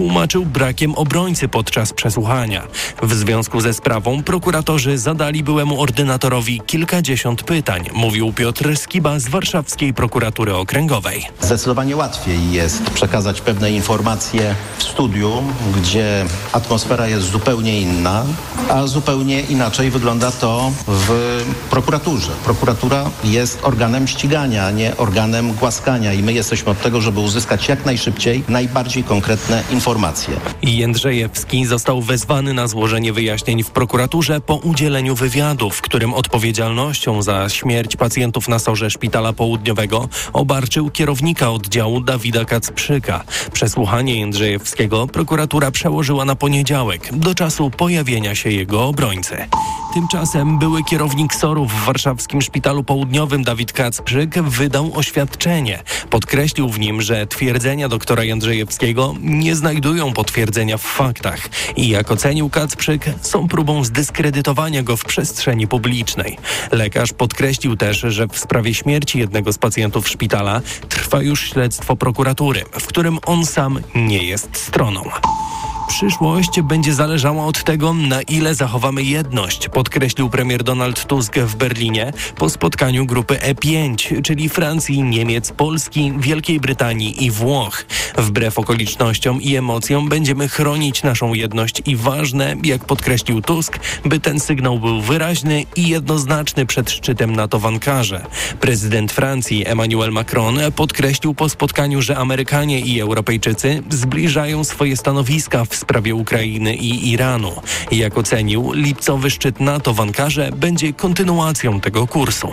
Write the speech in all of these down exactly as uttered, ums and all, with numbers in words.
tłumaczył brakiem obrońcy podczas przesłuchania. W związku ze sprawą prokuratorzy zadali byłemu ordynatorowi kilkadziesiąt pytań, mówił Piotr Skiba z warszawskiej prokuratury okręgowej. Zdecydowanie łatwiej jest przekazać pewne informacje w studiu, gdzie atmosfera jest zupełnie inna, a zupełnie inaczej wygląda to w prokuraturze. Prokuratura jest organem ścigania, nie organem głaskania i my jesteśmy od tego, żeby uzyskać jak najszybciej najbardziej konkretne informacje. Jędrzejewski został wezwany na złożenie wyjaśnień w prokuraturze po udzieleniu wywiadu, w którym odpowiedzialnością za śmierć pacjentów na sorze Szpitala Południowego obarczył kierownika oddziału Dawida Kacprzyka. Przesłuchanie Jędrzejewskiego prokuratura przełożyła na poniedziałek, do czasu pojawienia się jego obrońcy. Tymczasem były kierownik soru w warszawskim Szpitalu Południowym Dawid Kacprzyk wydał oświadczenie. Podkreślił w nim, że twierdzenia doktora Jędrzejewskiego nie znajdują potwierdzenia w faktach i jak ocenił Kacprzyk, są próbą zdyskredytowania go w przestrzeni publicznej. Lekarz podkreślił też, że w sprawie śmierci jednego z pacjentów szpitala trwa już śledztwo prokuratury, w którym on sam nie jest stroną. Przyszłość będzie zależała od tego, na ile zachowamy jedność, podkreślił premier Donald Tusk w Berlinie po spotkaniu grupy E pięć, czyli Francji, Niemiec, Polski, Wielkiej Brytanii i Włoch. Wbrew okolicznościom i emocjom będziemy chronić naszą jedność i ważne, jak podkreślił Tusk, by ten sygnał był wyraźny i jednoznaczny przed szczytem NATO w Ankarze. Prezydent Francji Emmanuel Macron podkreślił po spotkaniu, że Amerykanie i Europejczycy zbliżają swoje stanowiska w sprawie Ukrainy i Iranu. Jak ocenił, lipcowy szczyt NATO w Ankarze będzie kontynuacją tego kursu.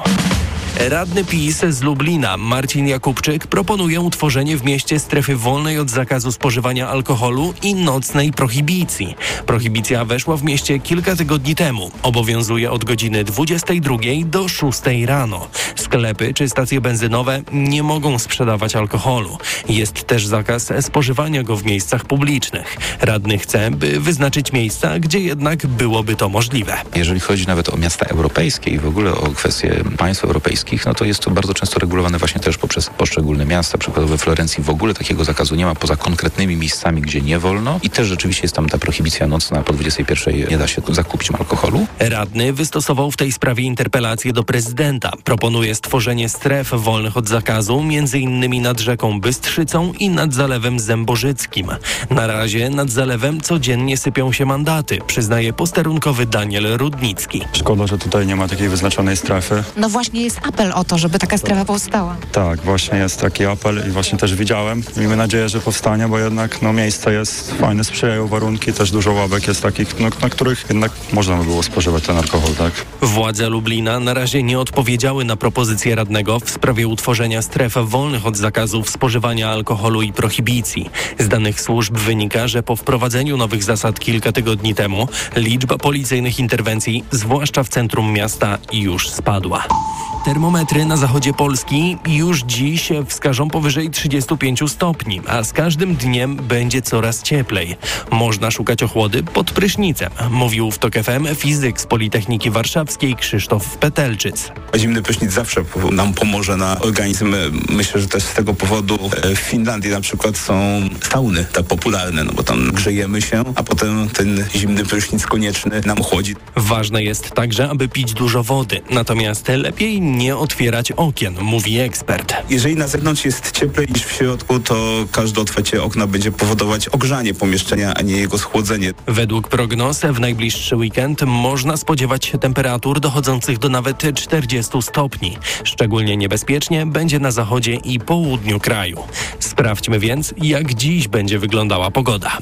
Radny PiS z Lublina Marcin Jakubczyk proponuje utworzenie w mieście strefy wolnej od zakazu spożywania alkoholu i nocnej prohibicji. Prohibicja weszła w mieście kilka tygodni temu. Obowiązuje od godziny dwudziestej drugiej do szóstej rano. Sklepy czy stacje benzynowe nie mogą sprzedawać alkoholu. Jest też zakaz spożywania go w miejscach publicznych. Radny chce, by wyznaczyć miejsca, gdzie jednak byłoby to możliwe. Jeżeli chodzi nawet o miasta europejskie i w ogóle o kwestie państw europejskich, no to jest to bardzo często regulowane właśnie też poprzez poszczególne miasta. Przykładowo we Florencji w ogóle takiego zakazu nie ma, poza konkretnymi miejscami, gdzie nie wolno. I też rzeczywiście jest tam ta prohibicja nocna. Po dwudziestej pierwszej nie da się zakupić alkoholu. Radny wystosował w tej sprawie interpelację do prezydenta. Proponuje stworzenie stref wolnych od zakazu, między innymi nad rzeką Bystrzycą i nad Zalewem Zębożyckim. Na razie nad zalewem codziennie sypią się mandaty, przyznaje posterunkowy Daniel Rudnicki. Szkoda, że tutaj nie ma takiej wyznaczonej strefy. No właśnie jest apel o to, żeby taka strefa powstała. Tak, właśnie jest taki apel i właśnie też widziałem. Miejmy nadzieję, że powstanie, bo jednak no, miejsce jest fajne, sprzyjają warunki, też dużo ławek jest takich, no, na których jednak można by było spożywać ten alkohol, tak? Władze Lublina na razie nie odpowiedziały na propozycję radnego w sprawie utworzenia stref wolnych od zakazów spożywania alkoholu i prohibicji. Z danych służb wynika, że po wprowadzeniu nowych zasad kilka tygodni temu liczba policyjnych interwencji, zwłaszcza w centrum miasta, już spadła. Termometry na zachodzie Polski już dziś wskażą powyżej trzydziestu pięciu stopni, a z każdym dniem będzie coraz cieplej. Można szukać ochłody pod prysznicem, mówił w TOK F M fizyk z Politechniki Warszawskiej Krzysztof Petelczyc. Zimny prysznic zawsze nam pomoże na organizm. Myślę, że też z tego powodu w Finlandii na przykład są sauny tak popularne, no bo tam grzejemy się, a potem ten zimny prysznic konieczny nam chłodzi. Ważne jest także, aby pić dużo wody, natomiast lepiej nie otwierać okien, mówi ekspert. Jeżeli na zewnątrz jest cieplej niż w środku, to każde otwarcie okna będzie powodować ogrzanie pomieszczenia, a nie jego schłodzenie. Według prognoz w najbliższy weekend można spodziewać się temperatur dochodzących do nawet czterdziestu stopni. Szczególnie niebezpiecznie będzie na zachodzie i południu kraju. Sprawdźmy więc, jak dziś będzie wyglądała pogoda.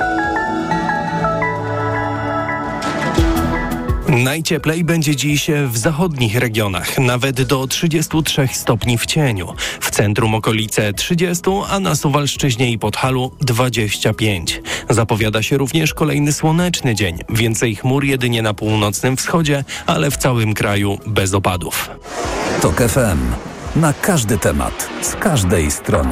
Najcieplej będzie dziś w zachodnich regionach, nawet do trzydziestu trzech stopni w cieniu. W centrum okolice trzydzieści, a na Suwalszczyźnie i Podhalu dwadzieścia pięć. Zapowiada się również kolejny słoneczny dzień. Więcej chmur jedynie na północnym wschodzie, ale w całym kraju bez opadów. TOK F M. Na każdy temat, z każdej strony.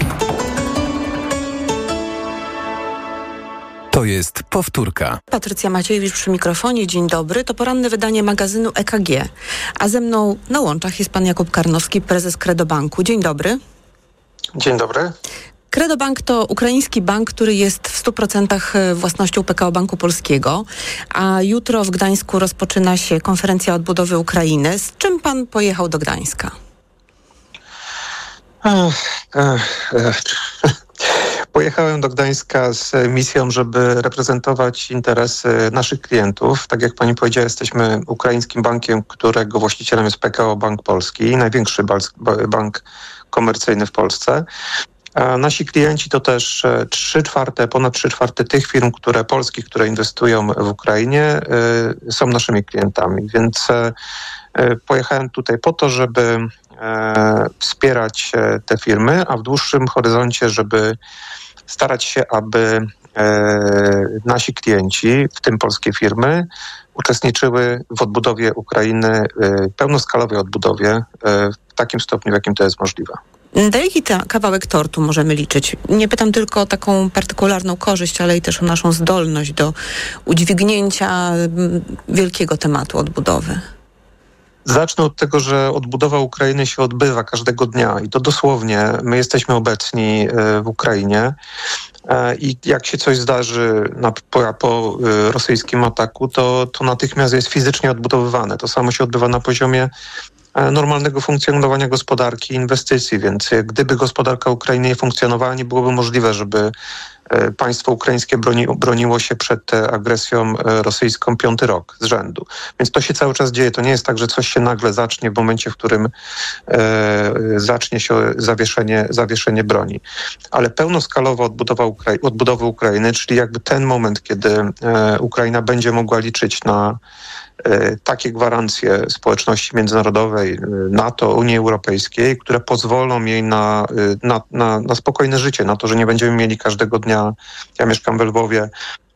To jest powtórka. Patrycja Maciejewicz przy mikrofonie. Dzień dobry. To poranne wydanie magazynu E K G. A ze mną na łączach jest pan Jakub Karnowski, prezes Credo Banku. Dzień dobry. Dzień dobry. Credobank to ukraiński bank, który jest w stu procentach własnością P K O Banku Polskiego, a jutro w Gdańsku rozpoczyna się konferencja odbudowy Ukrainy. Z czym pan pojechał do Gdańska? Ech, ech, ech. Pojechałem do Gdańska z misją, żeby reprezentować interesy naszych klientów. Tak jak pani powiedziała, jesteśmy ukraińskim bankiem, którego właścicielem jest P K O Bank Polski, największy bank komercyjny w Polsce. A nasi klienci to też trzy czwarte, ponad trzy czwarte tych firm, które polskich, które inwestują w Ukrainie, y, są naszymi klientami. Więc y, pojechałem tutaj po to, żeby y, wspierać te firmy, a w dłuższym horyzoncie, żeby starać się, aby e, nasi klienci, w tym polskie firmy, uczestniczyły w odbudowie Ukrainy, e, pełnoskalowej odbudowie e, w takim stopniu, w jakim to jest możliwe. Na jaki ta kawałek tortu możemy liczyć? Nie pytam tylko o taką partykularną korzyść, ale i też o naszą zdolność do udźwignięcia wielkiego tematu odbudowy. Zacznę od tego, że odbudowa Ukrainy się odbywa każdego dnia i to dosłownie. My jesteśmy obecni w Ukrainie i jak się coś zdarzy na, po, po rosyjskim ataku, to, to natychmiast jest fizycznie odbudowywane. To samo się odbywa na poziomie normalnego funkcjonowania gospodarki i inwestycji, więc gdyby gospodarka Ukrainy nie funkcjonowała, nie byłoby możliwe, żeby państwo ukraińskie broni, broniło się przed agresją rosyjską piąty rok z rzędu. Więc to się cały czas dzieje. To nie jest tak, że coś się nagle zacznie w momencie, w którym e, zacznie się zawieszenie, zawieszenie broni. Ale pełnoskalowa odbudowa, Ukrai- odbudowa Ukrainy, czyli jakby ten moment, kiedy e, Ukraina będzie mogła liczyć na e, takie gwarancje społeczności międzynarodowej, NATO, Unii Europejskiej, które pozwolą jej na, na, na, na spokojne życie, na to, że nie będziemy mieli każdego dnia, ja mieszkam w Lwowie,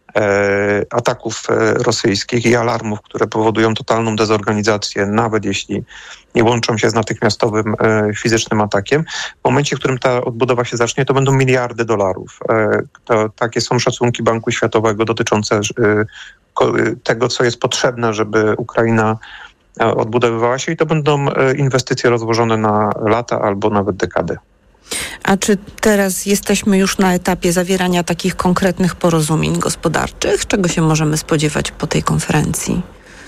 e, ataków e, rosyjskich i alarmów, które powodują totalną dezorganizację, nawet jeśli nie łączą się z natychmiastowym e, fizycznym atakiem. W momencie, w którym ta odbudowa się zacznie, to będą miliardy dolarów. E, to, takie są szacunki Banku Światowego dotyczące e, ko, tego, co jest potrzebne, żeby Ukraina odbudowywała się i to będą e, inwestycje rozłożone na lata albo nawet dekady. A czy teraz jesteśmy już na etapie zawierania takich konkretnych porozumień gospodarczych? Czego się możemy spodziewać po tej konferencji?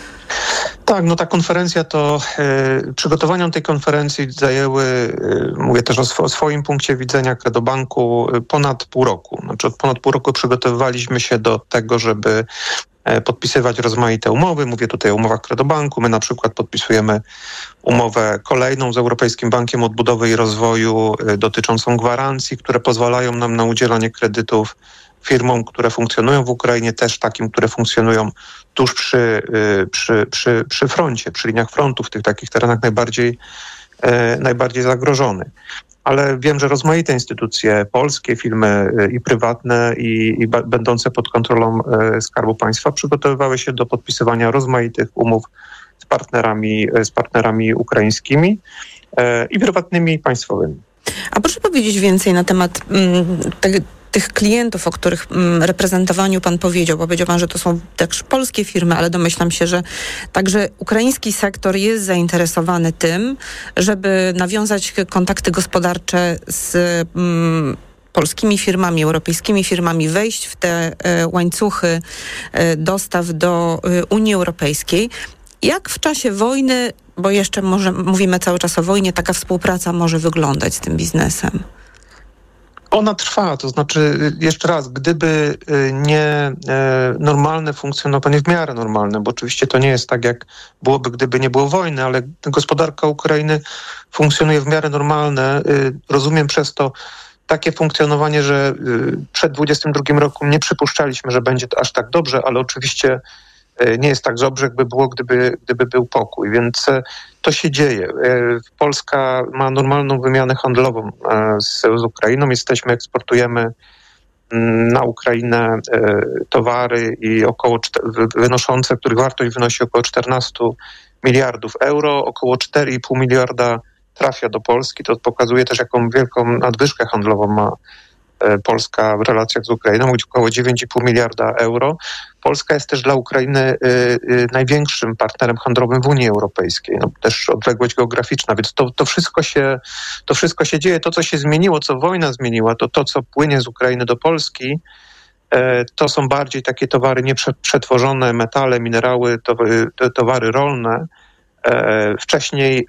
Tak, no ta konferencja to, y, przygotowania tej konferencji zajęły, y, mówię też o, sw- o swoim punkcie widzenia Credobanku, y, ponad pół roku. Znaczy od ponad pół roku przygotowywaliśmy się do tego, żeby podpisywać rozmaite umowy. Mówię tutaj o umowach Credobanku. My na przykład podpisujemy umowę kolejną z Europejskim Bankiem Odbudowy i Rozwoju dotyczącą gwarancji, które pozwalają nam na udzielanie kredytów firmom, które funkcjonują w Ukrainie, też takim, które funkcjonują tuż przy, przy, przy, przy froncie, przy liniach frontu, w tych takich terenach najbardziej, najbardziej zagrożonych. Ale wiem, że rozmaite instytucje polskie, firmy i prywatne i, i ba- będące pod kontrolą e, Skarbu Państwa przygotowywały się do podpisywania rozmaitych umów z partnerami, z partnerami ukraińskimi e, i prywatnymi, i państwowymi. A proszę powiedzieć więcej na temat mm, te, tych klientów, o których mm, reprezentowaniu pan powiedział. Powiedział pan, że to są też polskie firmy, ale domyślam się, że także ukraiński sektor jest zainteresowany tym, żeby nawiązać kontakty gospodarcze z mm, polskimi firmami, europejskimi firmami, wejść w te e, łańcuchy e, dostaw do e, Unii Europejskiej. Jak w czasie wojny, bo jeszcze może mówimy cały czas o wojnie, taka współpraca może wyglądać z tym biznesem? Ona trwa, to znaczy jeszcze raz, gdyby nie normalne funkcjonowanie, w miarę normalne, bo oczywiście to nie jest tak, jak byłoby, gdyby nie było wojny, ale gospodarka Ukrainy funkcjonuje w miarę normalne. Rozumiem przez to takie funkcjonowanie, że przed dwudziestym drugim rokiem nie przypuszczaliśmy, że będzie to aż tak dobrze, ale oczywiście nie jest tak dobrze, jakby było, gdyby, gdyby był pokój, więc to się dzieje. Polska ma normalną wymianę handlową z, z Ukrainą. Jesteśmy, eksportujemy na Ukrainę towary i około wynoszące, których wartość wynosi około czternaście miliardów euro, około cztery i pół miliarda trafia do Polski. To pokazuje też, jaką wielką nadwyżkę handlową ma Polska w relacjach z Ukrainą, mówić około dziewięć i pół miliarda euro. Polska jest też dla Ukrainy największym partnerem handlowym w Unii Europejskiej. No, też odległość geograficzna, więc to, to, wszystko się, to wszystko się dzieje. To, co się zmieniło, co wojna zmieniła, to to, co płynie z Ukrainy do Polski, to są bardziej takie towary nieprzetworzone, metale, minerały, towary rolne. Wcześniej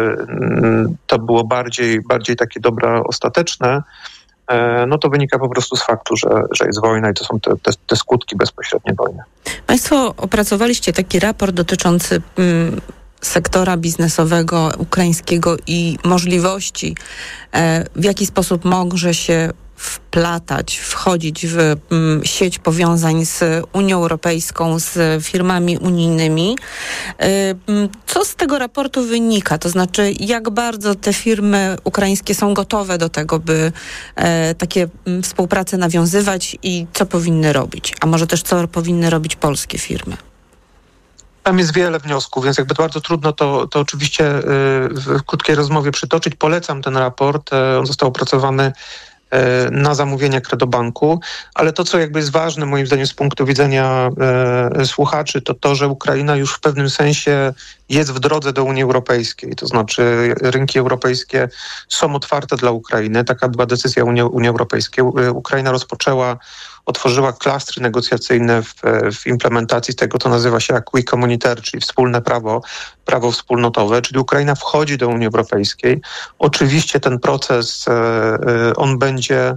to było bardziej, bardziej takie dobra ostateczne. No to wynika po prostu z faktu, że, że jest wojna i to są te, te, te skutki bezpośrednie wojny. Państwo opracowaliście taki raport dotyczący mm, sektora biznesowego ukraińskiego i możliwości, e, w jaki sposób może się wplatać, wchodzić w mm, sieć powiązań z Unią Europejską, z firmami unijnymi. Y, co z tego raportu wynika? To znaczy, jak bardzo te firmy ukraińskie są gotowe do tego, by e, takie m, współpracę nawiązywać i co powinny robić? A może też co powinny robić polskie firmy? Tam jest wiele wniosków, więc jakby bardzo trudno to, to oczywiście y, w krótkiej rozmowie przytoczyć. Polecam ten raport. Y, on został opracowany na zamówienie Kredobanku, ale to, co jakby jest ważne moim zdaniem z punktu widzenia e, słuchaczy, to to, że Ukraina już w pewnym sensie jest w drodze do Unii Europejskiej, to znaczy rynki europejskie są otwarte dla Ukrainy. Taka była decyzja Unii, Unii Europejskiej. Ukraina rozpoczęła, otworzyła klastry negocjacyjne w, w implementacji tego, co nazywa się acquis communautaire, czyli wspólne prawo, prawo wspólnotowe, czyli Ukraina wchodzi do Unii Europejskiej. Oczywiście ten proces, on będzie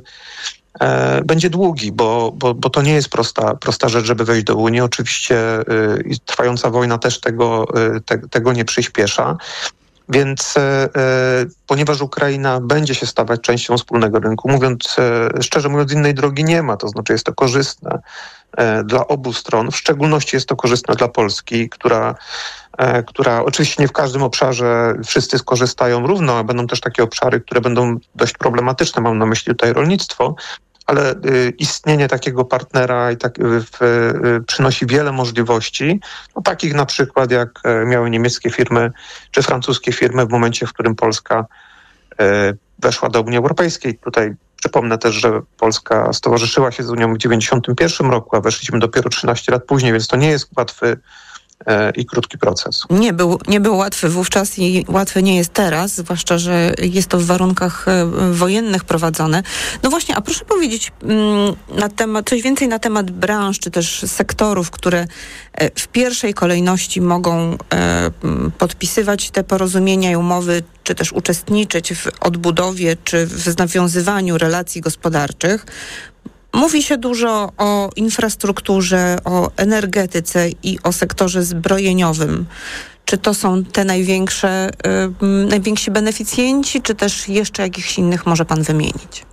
będzie długi, bo, bo, bo to nie jest prosta, prosta rzecz, żeby wejść do Unii. Oczywiście y, trwająca wojna też tego, y, te, tego nie przyspiesza. Więc e, ponieważ Ukraina będzie się stawać częścią wspólnego rynku, mówiąc e, szczerze mówiąc, innej drogi nie ma, to znaczy jest to korzystne e, dla obu stron, w szczególności jest to korzystne dla Polski, która, e, która oczywiście nie w każdym obszarze wszyscy skorzystają równo, a będą też takie obszary, które będą dość problematyczne, mam na myśli tutaj rolnictwo, ale y, istnienie takiego partnera i tak, y, y, przynosi wiele możliwości, no, takich na przykład jak y, miały niemieckie firmy czy francuskie firmy w momencie, w którym Polska y, weszła do Unii Europejskiej. Tutaj przypomnę też, że Polska stowarzyszyła się z Unią w dziewięćdziesiątym pierwszym roku, a weszliśmy dopiero trzynaście lat później, więc to nie jest łatwy i krótki proces. Nie był, nie był łatwy wówczas i łatwy nie jest teraz, zwłaszcza, że jest to w warunkach wojennych prowadzone. No właśnie, a proszę powiedzieć na temat, coś więcej na temat branż, czy też sektorów, które w pierwszej kolejności mogą podpisywać te porozumienia i umowy, czy też uczestniczyć w odbudowie, czy w nawiązywaniu relacji gospodarczych. Mówi się dużo o infrastrukturze, o energetyce i o sektorze zbrojeniowym. Czy to są te największe, y, najwięksi beneficjenci, czy też jeszcze jakichś innych może pan wymienić?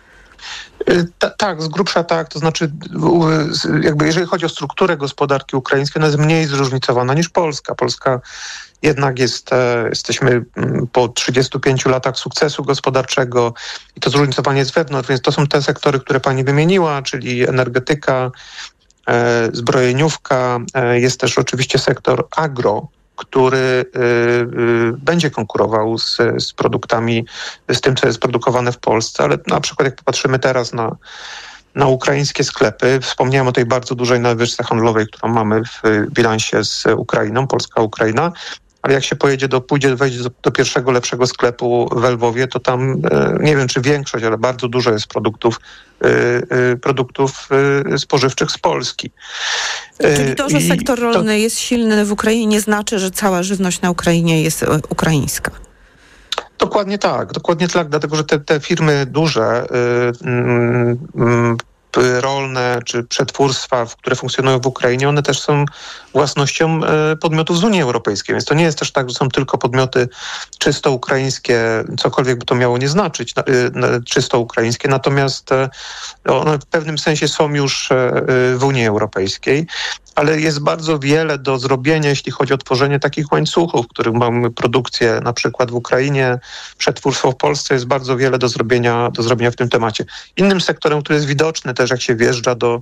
Ta, tak, z grubsza tak. To znaczy, jakby jeżeli chodzi o strukturę gospodarki ukraińskiej, ona jest mniej zróżnicowana niż Polska. Polska jednak jest, jesteśmy po trzydziestu pięciu latach sukcesu gospodarczego i to zróżnicowanie jest wewnątrz, więc to są te sektory, które pani wymieniła, czyli energetyka, zbrojeniówka. Jest też oczywiście sektor agro, który y, y, będzie konkurował z, z produktami, z tym, co jest produkowane w Polsce, ale na przykład jak popatrzymy teraz na, na ukraińskie sklepy, wspomniałem o tej bardzo dużej nadwyżce handlowej, którą mamy w bilansie z Ukrainą, Polska-Ukraina, ale jak się pojedzie do, pójdzie wejdzie do, do pierwszego lepszego sklepu w Lwowie, to tam, e, nie wiem czy większość, ale bardzo dużo jest produktów, e, e, produktów e, spożywczych z Polski. E, Czyli to, że sektor rolny to... jest silny w Ukrainie, nie znaczy, że cała żywność na Ukrainie jest ukraińska. Dokładnie tak, dokładnie tak, dlatego że te, te firmy duże, y, y, y, rolne czy przetwórstwa, które funkcjonują w Ukrainie, one też są własnością podmiotów z Unii Europejskiej, więc to nie jest też tak, że są tylko podmioty czysto ukraińskie, cokolwiek by to miało nie znaczyć, czysto ukraińskie, natomiast one w pewnym sensie są już w Unii Europejskiej, ale jest bardzo wiele do zrobienia, jeśli chodzi o tworzenie takich łańcuchów, w których mamy produkcję na przykład w Ukrainie, przetwórstwo w Polsce, jest bardzo wiele do zrobienia, do zrobienia w tym temacie. Innym sektorem, który jest widoczny też, jak się wjeżdża do,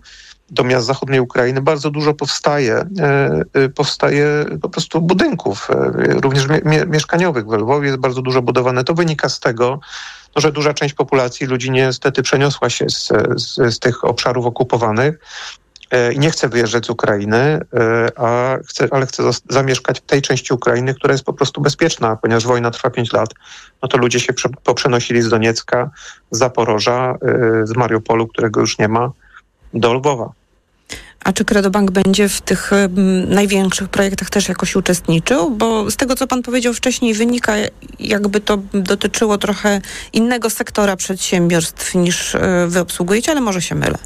do miast zachodniej Ukrainy bardzo dużo powstaje, powstaje po prostu budynków, również mie- mieszkaniowych. W Lwowie jest bardzo dużo budowane. To wynika z tego, no, że duża część populacji, ludzi niestety przeniosła się z, z, z tych obszarów okupowanych i nie chce wyjeżdżać z Ukrainy, a chce, ale chce zamieszkać w tej części Ukrainy, która jest po prostu bezpieczna, ponieważ wojna trwa pięć lat, no to ludzie się prze, poprzenosili z Doniecka, z Zaporoża, z Mariupolu, którego już nie ma, do Lwowa. A czy Credobank będzie w tych m, największych projektach też jakoś uczestniczył? Bo z tego, co pan powiedział wcześniej, wynika, jakby to dotyczyło trochę innego sektora przedsiębiorstw niż y, wy obsługujecie, ale może się mylę.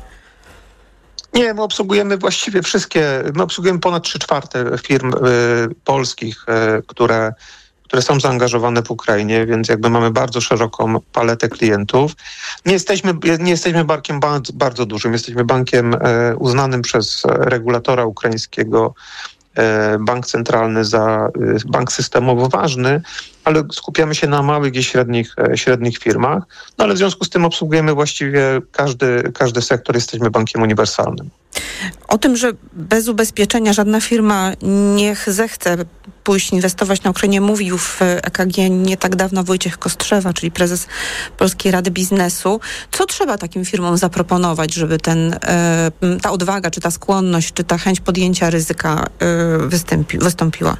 Nie, my obsługujemy właściwie wszystkie, my obsługujemy ponad trzy czwarte firm y, polskich, y, które, które są zaangażowane w Ukrainie, więc jakby mamy bardzo szeroką paletę klientów. Nie jesteśmy, nie jesteśmy bankiem bardzo, bardzo dużym, jesteśmy bankiem y, uznanym przez regulatora ukraińskiego, y, bank centralny za y, bank systemowo ważny, ale skupiamy się na małych i średnich, średnich firmach, no ale w związku z tym obsługujemy właściwie każdy, każdy sektor, jesteśmy bankiem uniwersalnym. O tym, że bez ubezpieczenia żadna firma niech zechce pójść inwestować na Ukrainie, mówił w E K G nie tak dawno Wojciech Kostrzewa, czyli prezes Polskiej Rady Biznesu. Co trzeba takim firmom zaproponować, żeby ten, ta odwaga, czy ta skłonność, czy ta chęć podjęcia ryzyka wystąpi, wystąpiła?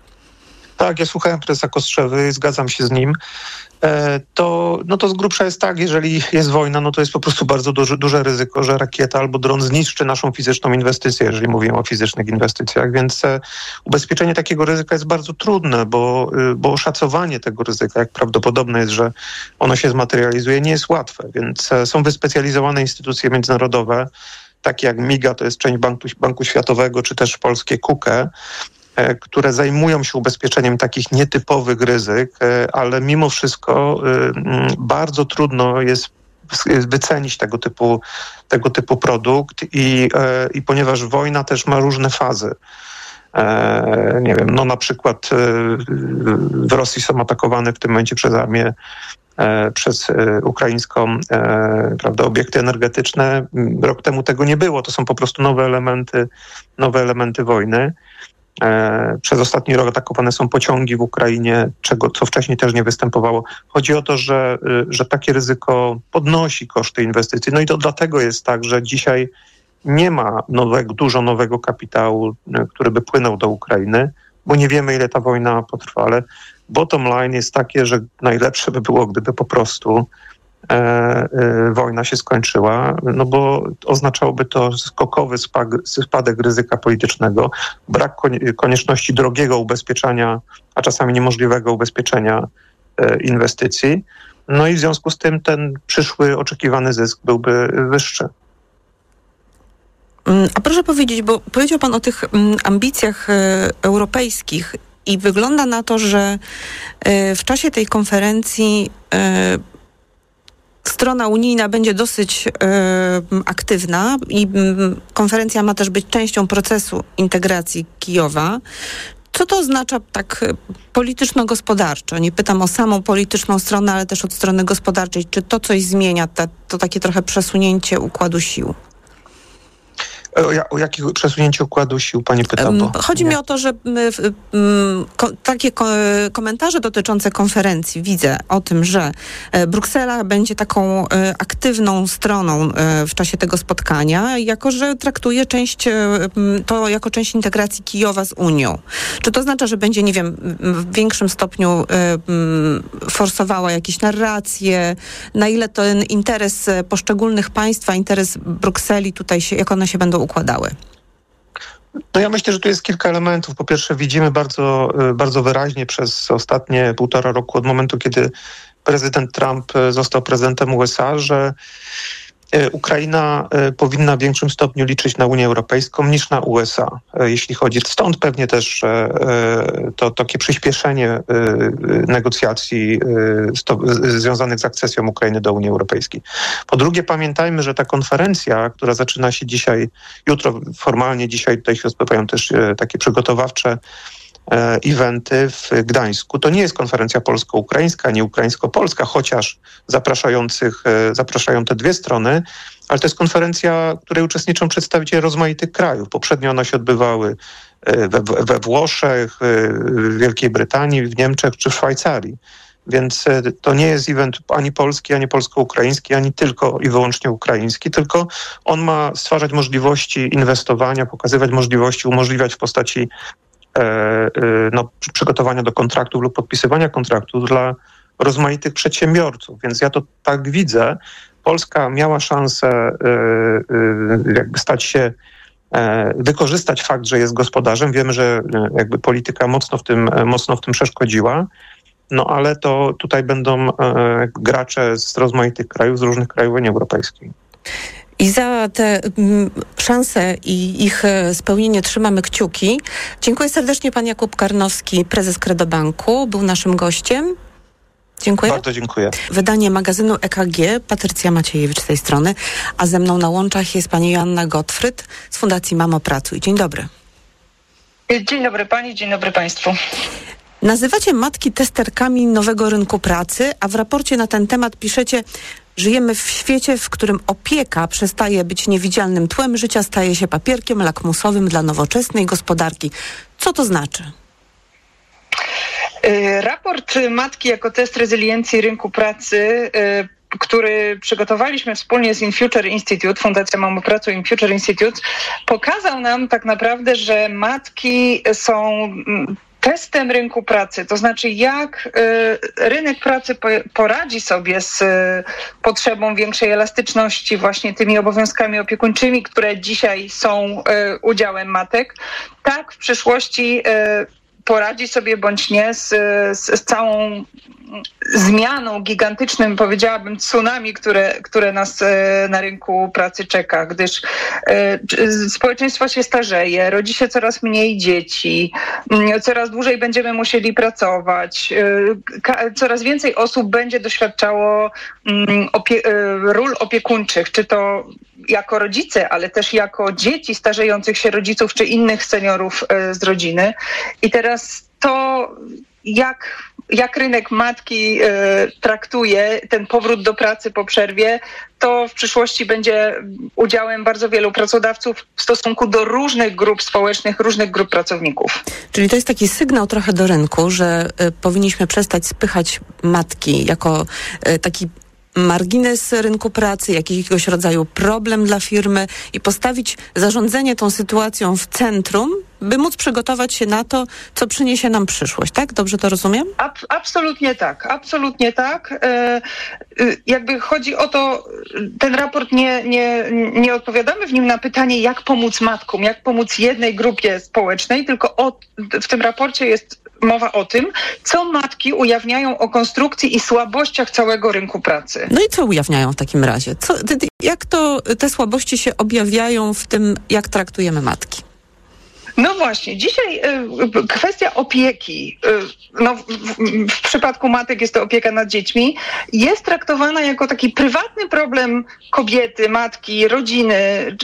Tak, ja słuchałem prezesa Kostrzewy, zgadzam się z nim. E, to, no to z grubsza jest tak, jeżeli jest wojna, no to jest po prostu bardzo duże, duże ryzyko, że rakieta albo dron zniszczy naszą fizyczną inwestycję, jeżeli mówimy o fizycznych inwestycjach, więc e, ubezpieczenie takiego ryzyka jest bardzo trudne, bo, y, bo oszacowanie tego ryzyka, jak prawdopodobne jest, że ono się zmaterializuje, nie jest łatwe, więc e, są wyspecjalizowane instytucje międzynarodowe, takie jak MIGA, to jest część Banku, Banku Światowego, czy też polskie K U K E, które zajmują się ubezpieczeniem takich nietypowych ryzyk, ale mimo wszystko bardzo trudno jest wycenić tego typu, tego typu produkt i, i ponieważ wojna też ma różne fazy. Nie wiem, no na przykład w Rosji są atakowane w tym momencie przez armię, przez ukraińską, prawda, obiekty energetyczne. Rok temu tego nie było. To są po prostu nowe elementy, nowe elementy wojny. Przez ostatni rok atakowane są pociągi w Ukrainie, czego, co wcześniej też nie występowało. Chodzi o to, że, że takie ryzyko podnosi koszty inwestycji. No i to dlatego jest tak, że dzisiaj nie ma nowego, dużo nowego kapitału, który by płynął do Ukrainy, bo nie wiemy, ile ta wojna potrwa, ale bottom line jest takie, że najlepsze by było, gdyby po prostu E, e, wojna się skończyła, no bo oznaczałoby to skokowy spag, spadek ryzyka politycznego, brak konieczności drogiego ubezpieczenia, a czasami niemożliwego ubezpieczenia e, inwestycji. No i w związku z tym ten przyszły oczekiwany zysk byłby wyższy. A proszę powiedzieć, bo powiedział pan o tych ambicjach e, europejskich i wygląda na to, że e, w czasie tej konferencji e, strona unijna będzie dosyć y, aktywna i y, konferencja ma też być częścią procesu integracji Kijowa. Co to oznacza tak polityczno-gospodarczo? Nie pytam o samą polityczną stronę, ale też od strony gospodarczej. Czy to coś zmienia, ta, to takie trochę przesunięcie układu sił? O, o jakie przesunięcie układu sił pani pyta? Bo Chodzi nie. mi o to, że y, y, ko, takie ko, komentarze dotyczące konferencji widzę o tym, że y, Bruksela będzie taką y, aktywną stroną y, w czasie tego spotkania, jako że traktuje część, y, to jako część integracji Kijowa z Unią. Czy to oznacza, że będzie, nie wiem, w większym stopniu y, y, forsowała jakieś narracje, na ile ten interes poszczególnych państw, a interes Brukseli tutaj się, jak one się będą układały? No ja myślę, że tu jest kilka elementów. Po pierwsze widzimy bardzo, bardzo wyraźnie przez ostatnie półtora roku od momentu, kiedy prezydent Trump został prezydentem U S A, że Ukraina powinna w większym stopniu liczyć na Unię Europejską niż na U S A, jeśli chodzi. Stąd pewnie też to takie przyspieszenie negocjacji związanych z akcesją Ukrainy do Unii Europejskiej. Po drugie, pamiętajmy, że ta konferencja, która zaczyna się dzisiaj, jutro formalnie, dzisiaj tutaj się odbywają też takie przygotowawcze e, eventy w Gdańsku. To nie jest konferencja polsko-ukraińska, nie ukraińsko-polska, chociaż zapraszających, e, zapraszają te dwie strony, ale to jest konferencja, w której uczestniczą przedstawiciele rozmaitych krajów. Poprzednio one się odbywały we, we Włoszech, w Wielkiej Brytanii, w Niemczech czy w Szwajcarii. Więc to nie jest event ani polski, ani polsko-ukraiński, ani tylko i wyłącznie ukraiński, tylko on ma stwarzać możliwości inwestowania, pokazywać możliwości, umożliwiać w postaci e, e, no, przygotowania do kontraktów lub podpisywania kontraktów dla rozmaitych przedsiębiorców. Więc ja to tak widzę. Polska miała szansę e, e, jakby stać się wykorzystać fakt, że jest gospodarzem. Wiemy, że jakby polityka mocno w tym, mocno w tym przeszkodziła, no ale to tutaj będą e, gracze z rozmaitych krajów, z różnych krajów Unii Europejskiej. I za te m, szanse i ich spełnienie trzymamy kciuki. Dziękuję serdecznie. Pan Jakub Karnowski, prezes Credobanku, był naszym gościem. Dziękuję. Bardzo dziękuję. Wydanie magazynu E K G, Patrycja Maciejewicz z tej strony, a ze mną na łączach jest pani Joanna Gottfried z Fundacji Mamo Pracuj. Dzień dobry. Dzień dobry pani, dzień dobry państwu. Nazywacie matki testerkami nowego rynku pracy, a w raporcie na ten temat piszecie: żyjemy w świecie, w którym opieka przestaje być niewidzialnym tłem życia, staje się papierkiem lakmusowym dla nowoczesnej gospodarki. Co to znaczy? Raport Matki jako test rezyliencji rynku pracy, który przygotowaliśmy wspólnie z InFuture Institute, Fundacja Mamo Pracuj InFuture Institute, pokazał nam tak naprawdę, że matki są testem rynku pracy, to znaczy jak y, rynek pracy po, poradzi sobie z y, potrzebą większej elastyczności, właśnie tymi obowiązkami opiekuńczymi, które dzisiaj są y, udziałem matek, tak w przyszłości y, poradzi sobie bądź nie z, z, z całą zmianą, gigantycznym, powiedziałabym, tsunami, które, które nas e, na rynku pracy czeka, gdyż e, społeczeństwo się starzeje, rodzi się coraz mniej dzieci, m, coraz dłużej będziemy musieli pracować, e, ka, coraz więcej osób będzie doświadczało m, opie, e, ról opiekuńczych, czy to jako rodzice, ale też jako dzieci starzejących się rodziców, czy innych seniorów e, z rodziny. I teraz to, jak jak rynek matki y, traktuje ten powrót do pracy po przerwie, to w przyszłości będzie udziałem bardzo wielu pracodawców w stosunku do różnych grup społecznych, różnych grup pracowników. Czyli to jest taki sygnał trochę do rynku, że y, powinniśmy przestać spychać matki jako y, taki margines rynku pracy, jakiegoś rodzaju problem dla firmy i postawić zarządzanie tą sytuacją w centrum, by móc przygotować się na to, co przyniesie nam przyszłość, tak? Dobrze to rozumiem? Ab, absolutnie tak, absolutnie tak. E, e, jakby chodzi o to, ten raport nie, nie, nie odpowiadamy w nim na pytanie, jak pomóc matkom, jak pomóc jednej grupie społecznej, tylko o, w tym raporcie jest mowa o tym, co matki ujawniają o konstrukcji i słabościach całego rynku pracy. No i co ujawniają w takim razie? Co, jak to te słabości się objawiają w tym, jak traktujemy matki? No właśnie, dzisiaj y, kwestia opieki, y, no w, w, w przypadku matek jest to opieka nad dziećmi, jest traktowana jako taki prywatny problem kobiety, matki, rodziny, y,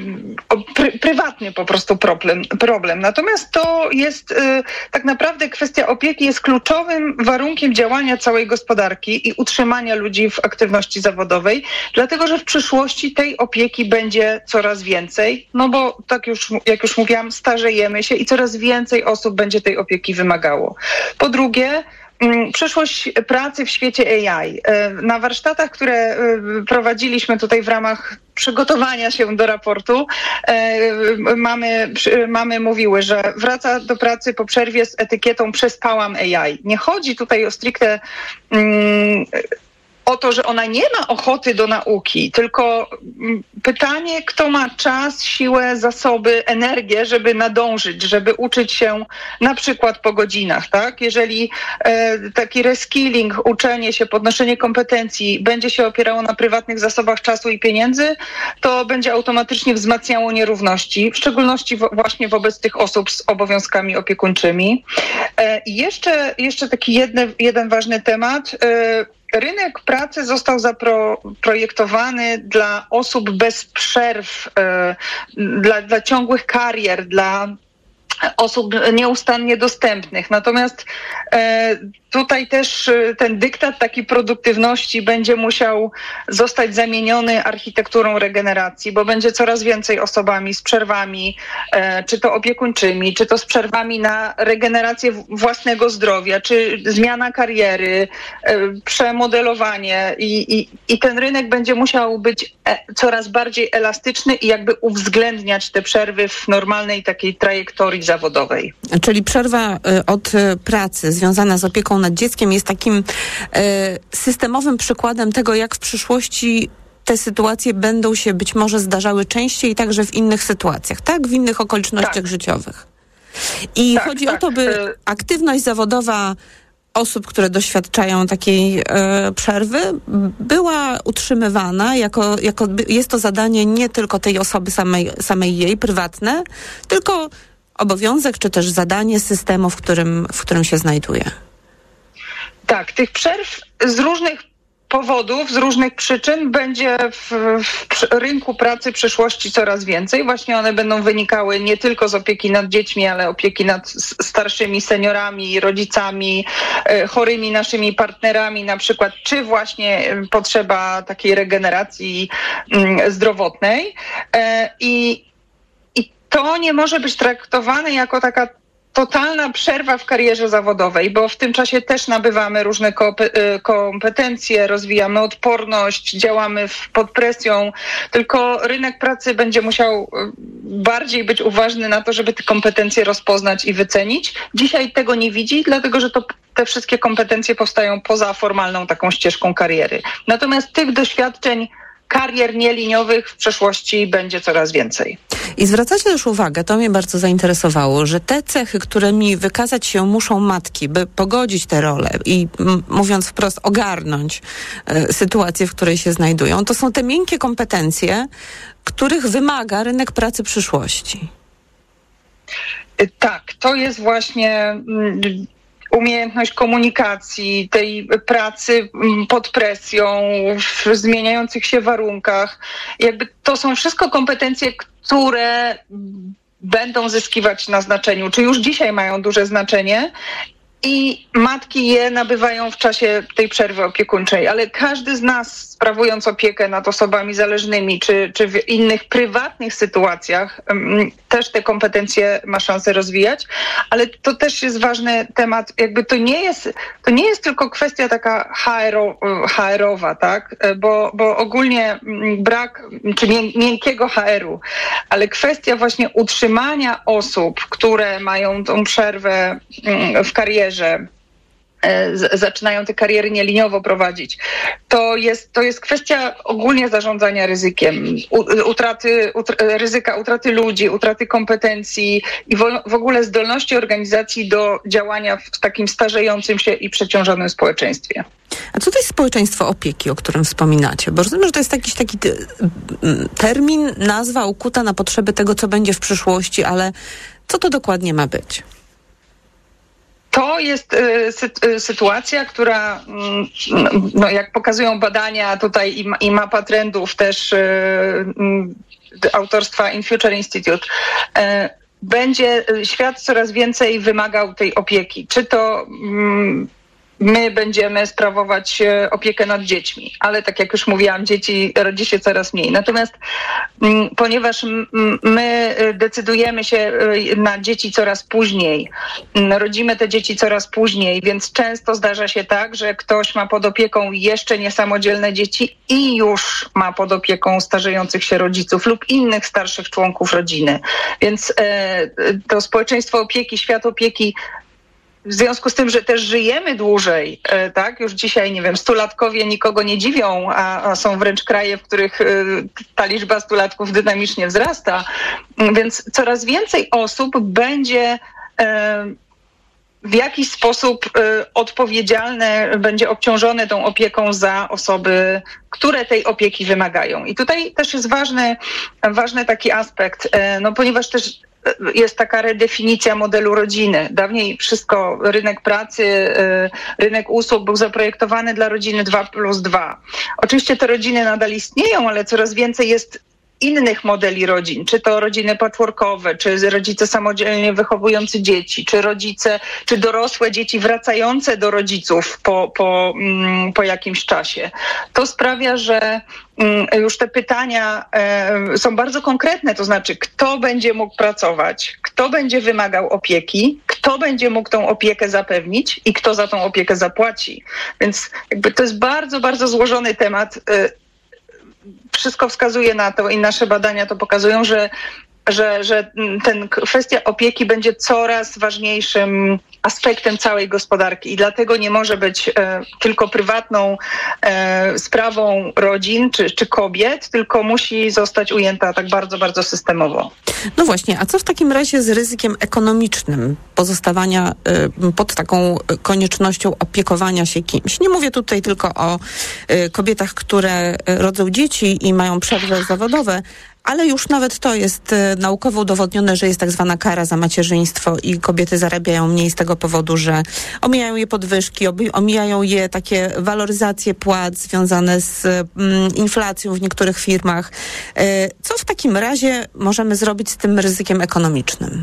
pry, prywatny po prostu problem. problem. Natomiast to jest y, tak naprawdę kwestia opieki jest kluczowym warunkiem działania całej gospodarki i utrzymania ludzi w aktywności zawodowej, dlatego że w przyszłości tej opieki będzie coraz więcej, no bo tak już, jak już mówiłam, starzejemy się i coraz więcej osób będzie tej opieki wymagało. Po drugie, przyszłość pracy w świecie A I. Na warsztatach, które prowadziliśmy tutaj w ramach przygotowania się do raportu, mamy, mamy mówiły, że wraca do pracy po przerwie z etykietą przespałam A I. Nie chodzi tutaj o stricte mm, o to, że ona nie ma ochoty do nauki, tylko pytanie, kto ma czas, siłę, zasoby, energię, żeby nadążyć, żeby uczyć się na przykład po godzinach, tak? Jeżeli e, taki reskilling, uczenie się, podnoszenie kompetencji będzie się opierało na prywatnych zasobach czasu i pieniędzy, to będzie automatycznie wzmacniało nierówności, w szczególności wo- właśnie wobec tych osób z obowiązkami opiekuńczymi. E, I jeszcze, jeszcze taki jedne, jeden ważny temat. E, Rynek pracy został zaprojektowany dla osób bez przerw, e, dla, dla ciągłych karier, dla osób nieustannie dostępnych. Natomiast e, tutaj też e, ten dyktat takiej produktywności będzie musiał zostać zamieniony architekturą regeneracji, bo będzie coraz więcej osobami z przerwami, e, czy to opiekuńczymi, czy to z przerwami na regenerację własnego zdrowia, czy zmiana kariery, e, przemodelowanie i, i, i ten rynek będzie musiał być e, coraz bardziej elastyczny i jakby uwzględniać te przerwy w normalnej takiej trajektorii zawodowej. Czyli przerwa od pracy związana z opieką nad dzieckiem jest takim systemowym przykładem tego, jak w przyszłości te sytuacje będą się być może zdarzały częściej, także w innych sytuacjach, tak? W innych okolicznościach tak. życiowych. I tak, chodzi tak. o to, by aktywność zawodowa osób, które doświadczają takiej e, przerwy, była utrzymywana jako, jako jest to zadanie nie tylko tej osoby samej, samej jej, prywatne, tylko obowiązek, czy też zadanie systemu, w którym, w którym się znajduje. Tak, tych przerw z różnych powodów, z różnych przyczyn będzie w, w rynku pracy przyszłości coraz więcej. Właśnie one będą wynikały nie tylko z opieki nad dziećmi, ale opieki nad starszymi seniorami, rodzicami, chorymi naszymi partnerami na przykład, czy właśnie potrzeba takiej regeneracji zdrowotnej. I, i to nie może być traktowane jako taka totalna przerwa w karierze zawodowej, bo w tym czasie też nabywamy różne kompetencje, rozwijamy odporność, działamy pod presją, tylko rynek pracy będzie musiał bardziej być uważny na to, żeby te kompetencje rozpoznać i wycenić. Dzisiaj tego nie widzi, dlatego że to te wszystkie kompetencje powstają poza formalną taką ścieżką kariery. Natomiast tych doświadczeń karier nieliniowych w przyszłości będzie coraz więcej. I zwracacie też uwagę, to mnie bardzo zainteresowało, że te cechy, którymi wykazać się muszą matki, by pogodzić te role i m- mówiąc wprost ogarnąć y, sytuację, w której się znajdują, to są te miękkie kompetencje, których wymaga rynek pracy przyszłości. Y, tak, to jest właśnie... Y, umiejętność komunikacji, tej pracy pod presją, w zmieniających się warunkach. Jakby to są wszystko kompetencje, które będą zyskiwać na znaczeniu, czy już dzisiaj mają duże znaczenie i matki je nabywają w czasie tej przerwy opiekuńczej, ale każdy z nas, sprawując opiekę nad osobami zależnymi, czy, czy w innych prywatnych sytuacjach, um, też te kompetencje ma szansę rozwijać, ale to też jest ważny temat, jakby to nie jest, to nie jest tylko kwestia taka H R o, H R owa, tak, bo, bo ogólnie brak, czy miękkiego H R u, ale kwestia właśnie utrzymania osób, które mają tą przerwę w karierze, że zaczynają te kariery nieliniowo prowadzić. To jest, to jest kwestia ogólnie zarządzania ryzykiem, utraty, utr- ryzyka utraty ludzi, utraty kompetencji i w, w ogóle zdolności organizacji do działania w takim starzejącym się i przeciążonym społeczeństwie. A co to jest społeczeństwo opieki, o którym wspominacie? Bo rozumiem, że to jest jakiś taki termin, nazwa ukuta na potrzeby tego, co będzie w przyszłości, ale co to dokładnie ma być? To jest y, sy, y, sytuacja, która, y, no, jak pokazują badania tutaj i, i mapa trendów też y, y, autorstwa In Future Institute, y, będzie świat coraz więcej wymagał tej opieki. Czy to y, my będziemy sprawować opiekę nad dziećmi, ale tak jak już mówiłam, dzieci rodzi się coraz mniej. Natomiast m, ponieważ m, my decydujemy się na dzieci coraz później, m, rodzimy te dzieci coraz później, więc często zdarza się tak, że ktoś ma pod opieką jeszcze niesamodzielne dzieci i już ma pod opieką starzejących się rodziców lub innych starszych członków rodziny. Więc e, to społeczeństwo opieki, świat opieki, w związku z tym, że też żyjemy dłużej, tak, już dzisiaj, nie wiem, stulatkowie nikogo nie dziwią, a, a są wręcz kraje, w których ta liczba stulatków dynamicznie wzrasta, więc coraz więcej osób będzie w jakiś sposób odpowiedzialne, będzie obciążone tą opieką za osoby, które tej opieki wymagają. I tutaj też jest ważny, ważny taki aspekt, no ponieważ też jest taka redefinicja modelu rodziny. Dawniej wszystko, rynek pracy, rynek usług był zaprojektowany dla rodziny dwa plus dwa. Oczywiście te rodziny nadal istnieją, ale coraz więcej jest innych modeli rodzin, czy to rodziny patchworkowe, czy rodzice samodzielnie wychowujący dzieci, czy rodzice, czy dorosłe dzieci wracające do rodziców po, po, mm, po jakimś czasie. To sprawia, że mm, już te pytania e, są bardzo konkretne, to znaczy kto będzie mógł pracować, kto będzie wymagał opieki, kto będzie mógł tą opiekę zapewnić i kto za tą opiekę zapłaci. Więc jakby to jest bardzo, bardzo złożony temat. E, Wszystko wskazuje na to i nasze badania to pokazują, że, że, że ten kwestia opieki będzie coraz ważniejszym aspektem całej gospodarki i dlatego nie może być e, tylko prywatną e, sprawą rodzin czy, czy kobiet, tylko musi zostać ujęta tak bardzo, bardzo systemowo. No właśnie, a co w takim razie z ryzykiem ekonomicznym pozostawania y, pod taką koniecznością opiekowania się kimś? Nie mówię tutaj tylko o y, kobietach, które rodzą dzieci i mają przerwy zawodowe, ale już nawet to jest y, naukowo udowodnione, że jest tak zwana kara za macierzyństwo i kobiety zarabiają mniej z tego powodu, że omijają je podwyżki, omijają je takie waloryzacje płac związane z y, inflacją w niektórych firmach. Y, co w takim razie możemy zrobić z tym ryzykiem ekonomicznym?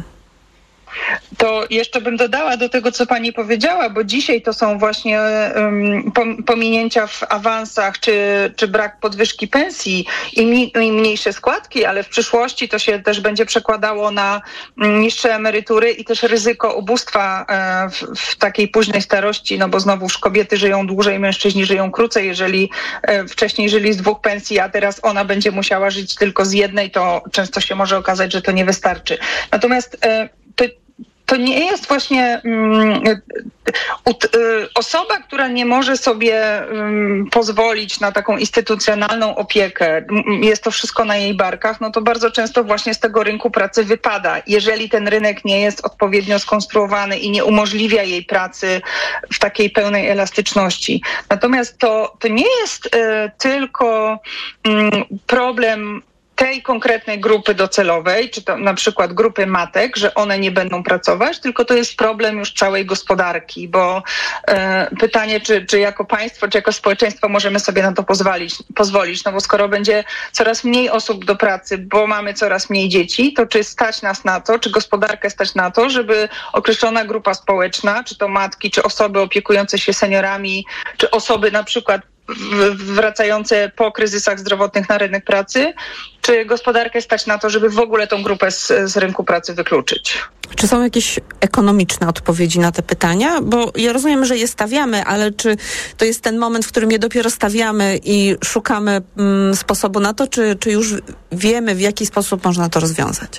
To jeszcze bym dodała do tego, co pani powiedziała, bo dzisiaj to są właśnie um, pominięcia w awansach, czy, czy brak podwyżki pensji i, mi, i mniejsze składki, ale w przyszłości to się też będzie przekładało na niższe emerytury i też ryzyko ubóstwa e, w, w takiej późnej starości, no bo znowuż kobiety żyją dłużej, mężczyźni żyją krócej. Jeżeli e, wcześniej żyli z dwóch pensji, a teraz ona będzie musiała żyć tylko z jednej, to często się może okazać, że to nie wystarczy. Natomiast e, to To nie jest właśnie um, ut, y, osoba, która nie może sobie um, pozwolić na taką instytucjonalną opiekę, jest to wszystko na jej barkach, no to bardzo często właśnie z tego rynku pracy wypada, jeżeli ten rynek nie jest odpowiednio skonstruowany i nie umożliwia jej pracy w takiej pełnej elastyczności. Natomiast to, to nie jest y, tylko um, problem tej konkretnej grupy docelowej, czy to na przykład grupy matek, że one nie będą pracować, tylko to jest problem już całej gospodarki, bo e, pytanie, czy, czy jako państwo, czy jako społeczeństwo możemy sobie na to pozwolić, pozwolić, no bo skoro będzie coraz mniej osób do pracy, bo mamy coraz mniej dzieci, to czy stać nas na to, czy gospodarkę stać na to, żeby określona grupa społeczna, czy to matki, czy osoby opiekujące się seniorami, czy osoby na przykład wracające po kryzysach zdrowotnych na rynek pracy, czy gospodarkę stać na to, żeby w ogóle tą grupę z, z rynku pracy wykluczyć? Czy są jakieś ekonomiczne odpowiedzi na te pytania? Bo ja rozumiem, że je stawiamy, ale czy to jest ten moment, w którym je dopiero stawiamy i szukamy mm, sposobu na to, czy, czy już wiemy, w jaki sposób można to rozwiązać?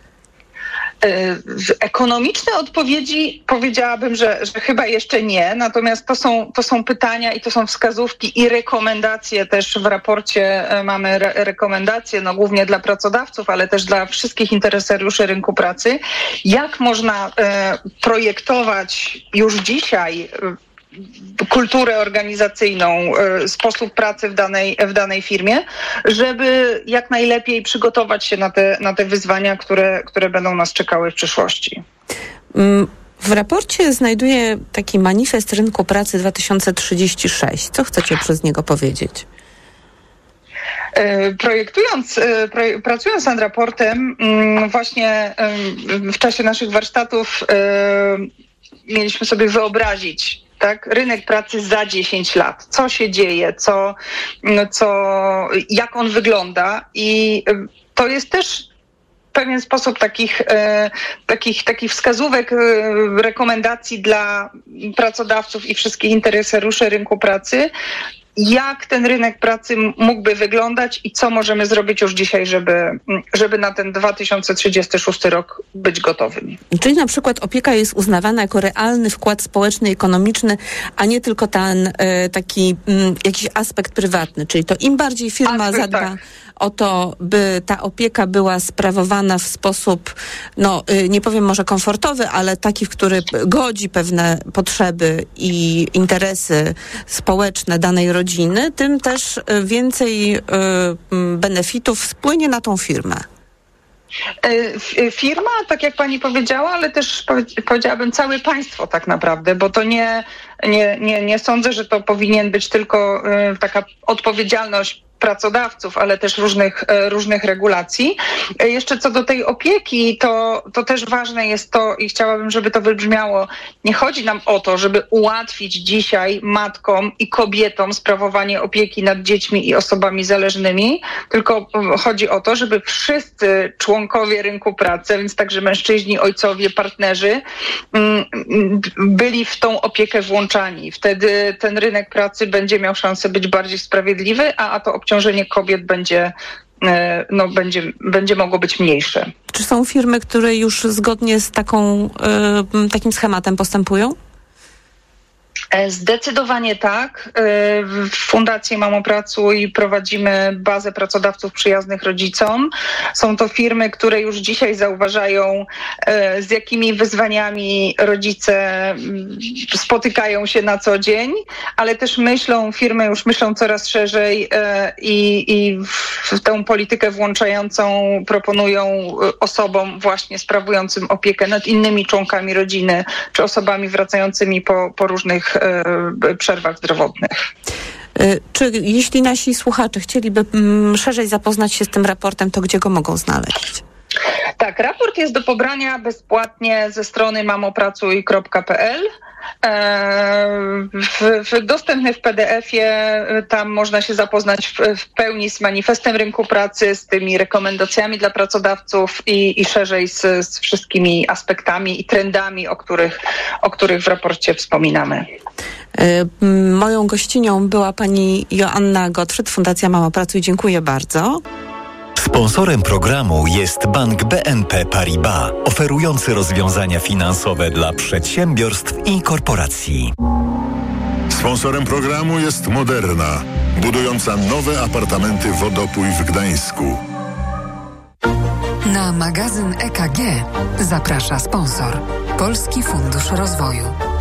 Ekonomiczne odpowiedzi powiedziałabym, że, że chyba jeszcze nie, natomiast to są, to są pytania i to są wskazówki i rekomendacje też w raporcie mamy re- rekomendacje, no głównie dla pracodawców, ale też dla wszystkich interesariuszy rynku pracy, jak można e, projektować już dzisiaj kulturę organizacyjną, sposób pracy w danej, w danej firmie, żeby jak najlepiej przygotować się na te, na te wyzwania, które, które będą nas czekały w przyszłości. W raporcie znajduję taki manifest rynku pracy dwa tysiące trzydzieści sześć. Co chcecie przez niego powiedzieć? Projektując, pracując nad raportem, właśnie w czasie naszych warsztatów mieliśmy sobie wyobrazić, tak, rynek pracy za dziesięć lat. Co się dzieje, co, co, jak on wygląda i to jest też pewien sposób takich, e, takich, takich wskazówek, e, rekomendacji dla pracodawców i wszystkich interesariuszy rynku pracy, jak ten rynek pracy mógłby wyglądać i co możemy zrobić już dzisiaj, żeby, żeby na ten dwa tysiące trzydziesty szósty rok być gotowym. Czyli na przykład opieka jest uznawana jako realny wkład społeczny i ekonomiczny, a nie tylko ten e, taki m, jakiś aspekt prywatny. Czyli to im bardziej firma aspekt, zadba tak. o to, by ta opieka była sprawowana w sposób, no nie powiem może komfortowy, ale taki, w który godzi pewne potrzeby i interesy społeczne danej rodziny, tym też więcej y, benefitów spłynie na tą firmę. Firma, tak jak pani powiedziała, ale też powiedziałabym całe państwo tak naprawdę, bo to nie, nie, nie, nie sądzę, że to powinien być tylko y, taka odpowiedzialność pracodawców, ale też różnych, różnych regulacji. Jeszcze co do tej opieki, to, to też ważne jest to i chciałabym, żeby to wybrzmiało. Nie chodzi nam o to, żeby ułatwić dzisiaj matkom i kobietom sprawowanie opieki nad dziećmi i osobami zależnymi, tylko chodzi o to, żeby wszyscy członkowie rynku pracy, więc także mężczyźni, ojcowie, partnerzy byli w tą opiekę włączani. Wtedy ten rynek pracy będzie miał szansę być bardziej sprawiedliwy, a, a to obciążenie kobiet będzie, no, będzie, będzie mogło być mniejsze. Czy są firmy, które już zgodnie z taką, y, takim schematem postępują? Zdecydowanie tak. W Fundacji Mamo Pracuj prowadzimy bazę pracodawców przyjaznych rodzicom. Są to firmy, które już dzisiaj zauważają, z jakimi wyzwaniami rodzice spotykają się na co dzień, ale też myślą, firmy już myślą coraz szerzej i, i w tę politykę włączającą proponują osobom właśnie sprawującym opiekę nad innymi członkami rodziny, czy osobami wracającymi po, po różnych przerwach zdrowotnych. Czy jeśli nasi słuchacze chcieliby mm, szerzej zapoznać się z tym raportem, to gdzie go mogą znaleźć? Tak, raport jest do pobrania bezpłatnie ze strony mamopracuj kropka p l. W, w, dostępny w P D F-ie, tam można się zapoznać w, w pełni z manifestem rynku pracy, z tymi rekomendacjami dla pracodawców i, i szerzej z, z wszystkimi aspektami i trendami, o których, o których w raporcie wspominamy. Moją gościnią była pani Joanna Gottfried, Fundacja Mamo Pracuj. Dziękuję bardzo. Sponsorem programu jest Bank B N P Paribas, oferujący rozwiązania finansowe dla przedsiębiorstw i korporacji. Sponsorem programu jest Moderna, budująca nowe apartamenty Wodopój w Gdańsku. Na magazyn E K G zaprasza sponsor Polski Fundusz Rozwoju.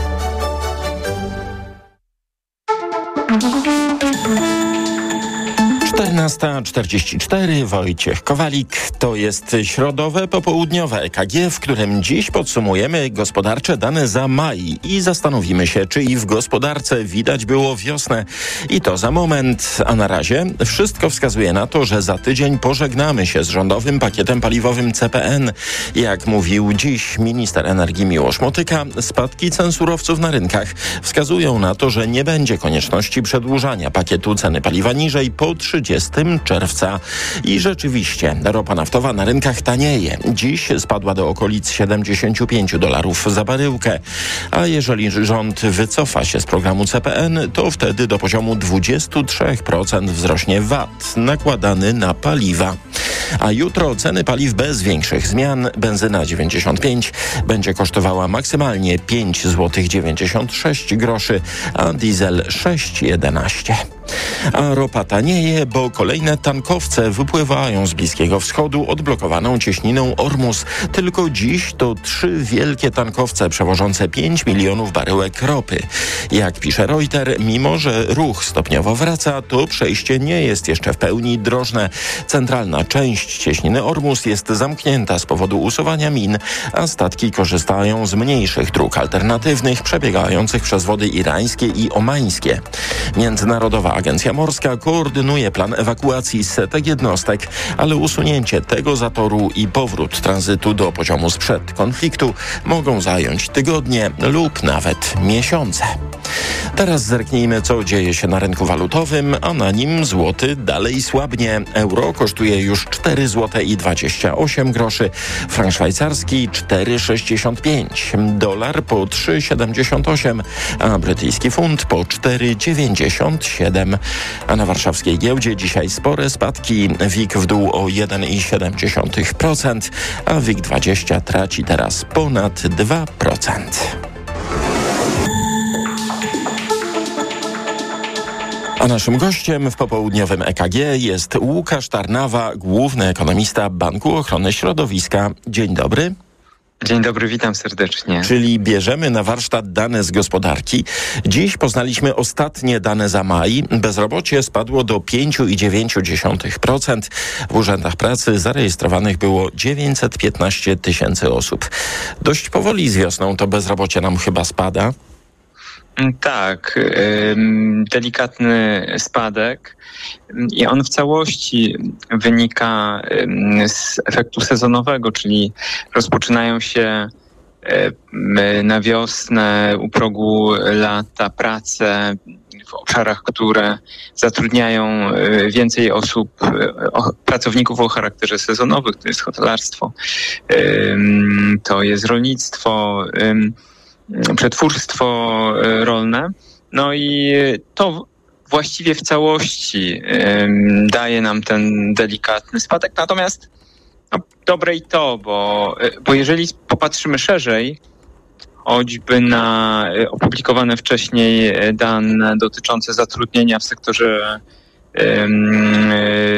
czternasta czterdzieści cztery, Wojciech Kowalik. To jest środowe popołudniowe E K G, w którym dziś podsumujemy gospodarcze dane za maj i zastanowimy się, czy i w gospodarce widać było wiosnę. I to za moment. A na razie wszystko wskazuje na to, że za tydzień pożegnamy się z rządowym pakietem paliwowym C P N. Jak mówił dziś minister energii Miłosz Motyka, spadki cen surowców na rynkach wskazują na to, że nie będzie konieczności przedłużania pakietu ceny paliwa niżej po trzydziestego czerwca. I rzeczywiście ropa naftowa na rynkach tanieje. Dziś spadła do okolic siedemdziesiąt pięć dolarów za baryłkę. A jeżeli rząd wycofa się z programu C P N, to wtedy do poziomu dwadzieścia trzy procent wzrośnie V A T nakładany na paliwa. A jutro ceny paliw bez większych zmian. Benzyna dziewięćdziesiąt pięć będzie kosztowała maksymalnie pięć złotych dziewięćdziesiąt sześć groszy, a diesel sześć jedenaście. A ropa tanieje, bo kolejne tankowce wypływają z Bliskiego Wschodu odblokowaną cieśniną Ormus. Tylko dziś to trzy wielkie tankowce przewożące pięć milionów baryłek ropy. Jak pisze Reuters, mimo że ruch stopniowo wraca, to przejście nie jest jeszcze w pełni drożne. Centralna część cieśniny Ormus jest zamknięta z powodu usuwania min, a statki korzystają z mniejszych dróg alternatywnych przebiegających przez wody irańskie i omańskie. Międzynarodowa Agencja Morska koordynuje plan ewakuacji setek jednostek, ale usunięcie tego zatoru i powrót tranzytu do poziomu sprzed konfliktu mogą zająć tygodnie lub nawet miesiące. Teraz zerknijmy, co dzieje się na rynku walutowym, a na nim złoty dalej słabnie. Euro kosztuje już cztery złote i dwadzieścia osiem groszy, frank szwajcarski cztery sześćdziesiąt pięć, dolar po trzy siedemdziesiąt osiem, a brytyjski funt po cztery dziewięćdziesiąt siedem. A na warszawskiej giełdzie dzisiaj spore spadki. W I K w dół o jeden przecinek siedem procent, a W I K dwadzieścia traci teraz ponad dwa procent. A naszym gościem w popołudniowym E K G jest Łukasz Tarnawa, główny ekonomista Banku Ochrony Środowiska. Dzień dobry. Dzień dobry, witam serdecznie. Czyli bierzemy na warsztat dane z gospodarki. Dziś poznaliśmy ostatnie dane za maj. Bezrobocie spadło do pięć przecinek dziewięć procent. W urzędach pracy zarejestrowanych było dziewięćset piętnaście tysięcy osób. Dość powoli z wiosną to bezrobocie nam chyba spada. Tak, delikatny spadek i on w całości wynika z efektu sezonowego, czyli rozpoczynają się na wiosnę u progu lata prace w obszarach, które zatrudniają więcej osób, pracowników o charakterze sezonowym, to jest hotelarstwo, to jest rolnictwo, przetwórstwo rolne. No i to właściwie w całości daje nam ten delikatny spadek. Natomiast no, dobre i to, bo, bo jeżeli popatrzymy szerzej, choćby na opublikowane wcześniej dane dotyczące zatrudnienia w sektorze um,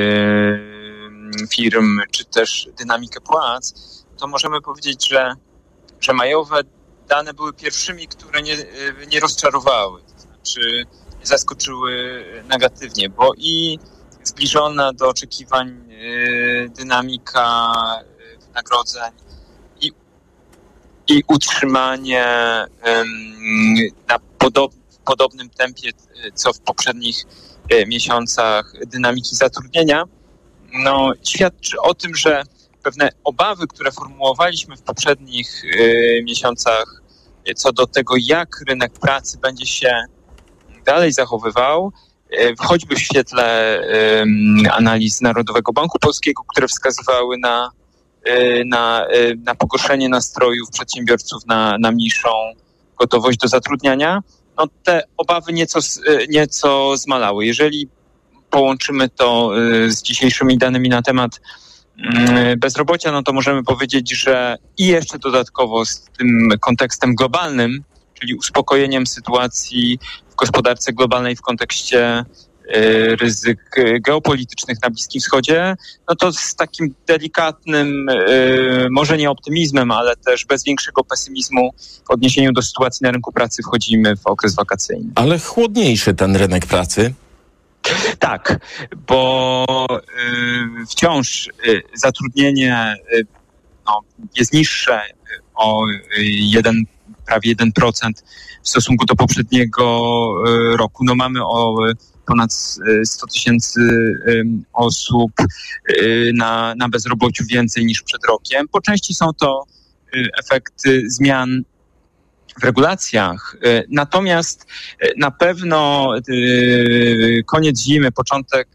firm, czy też dynamikę płac, to możemy powiedzieć, że, że majowe dane były pierwszymi, które nie, nie rozczarowały, to znaczy nie zaskoczyły negatywnie, bo i zbliżona do oczekiwań dynamika wynagrodzeń i, i utrzymanie na podob, podobnym tempie, co w poprzednich miesiącach dynamiki zatrudnienia, no, świadczy o tym, że pewne obawy, które formułowaliśmy w poprzednich y, miesiącach co do tego, jak rynek pracy będzie się dalej zachowywał, y, choćby w świetle y, analiz Narodowego Banku Polskiego, które wskazywały na, y, na, y, na pogorszenie nastrojów przedsiębiorców, na, na mniejszą gotowość do zatrudniania, no, te obawy nieco, y, nieco zmalały. Jeżeli połączymy to y, z dzisiejszymi danymi na temat bezrobocia, no to możemy powiedzieć, że i jeszcze dodatkowo z tym kontekstem globalnym, czyli uspokojeniem sytuacji w gospodarce globalnej w kontekście y, ryzyk geopolitycznych na Bliskim Wschodzie, no to z takim delikatnym, y, może nie optymizmem, ale też bez większego pesymizmu w odniesieniu do sytuacji na rynku pracy wchodzimy w okres wakacyjny. Ale chłodniejszy ten rynek pracy? Tak, bo y, wciąż y, zatrudnienie y, no, jest niższe o jeden, prawie jeden procent w stosunku do poprzedniego y, roku. No, mamy o ponad sto tysięcy y, osób y, na, na bezrobociu więcej niż przed rokiem. Po części są to y, efekty zmian w regulacjach. Natomiast na pewno koniec zimy, początek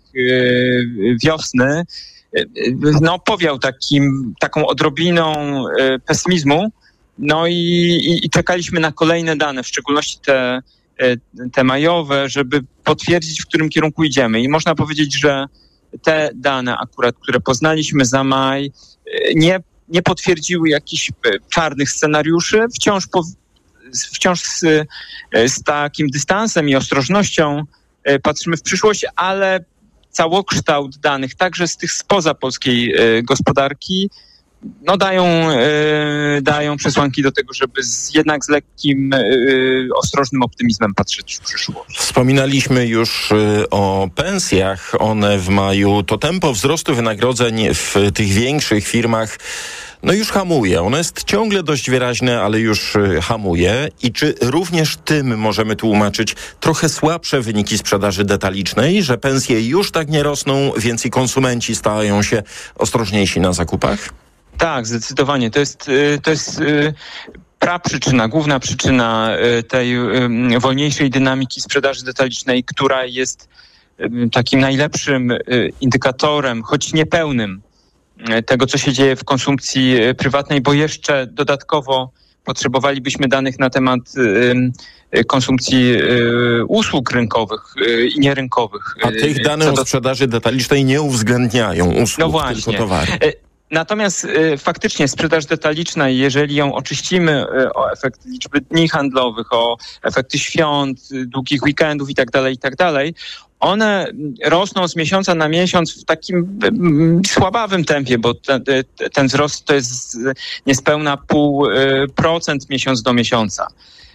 wiosny no, powiał takim, taką odrobiną pesymizmu. No i, i, i czekaliśmy na kolejne dane, w szczególności te, te majowe, żeby potwierdzić, w którym kierunku idziemy. I można powiedzieć, że te dane akurat, które poznaliśmy za maj, nie, nie potwierdziły jakichś czarnych scenariuszy. Wciąż po, Wciąż z, z takim dystansem i ostrożnością patrzymy w przyszłość, ale całokształt danych, także z tych spoza polskiej gospodarki, no dają, dają przesłanki do tego, żeby z, jednak z lekkim, ostrożnym optymizmem patrzeć w przyszłość. Wspominaliśmy już o pensjach. One w maju, to tempo wzrostu wynagrodzeń w tych większych firmach no już hamuje. Ono jest ciągle dość wyraźne, ale już hamuje. I czy również tym możemy tłumaczyć trochę słabsze wyniki sprzedaży detalicznej, że pensje już tak nie rosną, więc i konsumenci stają się ostrożniejsi na zakupach? Tak, zdecydowanie. To jest, to jest praprzyczyna, główna przyczyna tej wolniejszej dynamiki sprzedaży detalicznej, która jest takim najlepszym indykatorem, choć niepełnym, tego, co się dzieje w konsumpcji prywatnej, bo jeszcze dodatkowo potrzebowalibyśmy danych na temat y, konsumpcji y, usług rynkowych y, i nierynkowych. A tych danych do... o sprzedaży detalicznej nie uwzględniają usług, no właśnie, tylko towary. Natomiast y, faktycznie sprzedaż detaliczna, jeżeli ją oczyścimy y, o efekt liczby dni handlowych, o efekty świąt, y, długich weekendów i tak dalej, i tak dalej, one rosną z miesiąca na miesiąc w takim y, słabawym tempie, bo ten, ten wzrost to jest niespełna pół procent miesiąc do miesiąca.